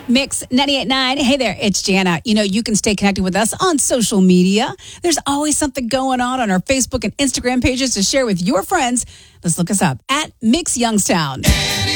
Mix 98.9. Hey there, it's Jana. You know, you can stay connected with us on social media. There's always something going on our Facebook and Instagram pages to share with your friends. Let's look us up at Mix Youngstown.